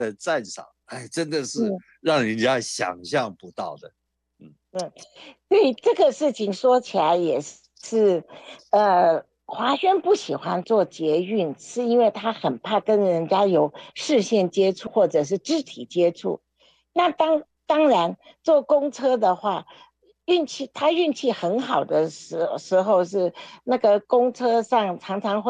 赞赏，哎，真的是嗯让人家想象不到的。嗯， 嗯，对这个事情说起来也是，华轩不喜欢做捷运，是因为他很怕跟人家有视线接触或者是肢体接触。那当然坐公车的话，他运气很好的时候是那个公车上常常会。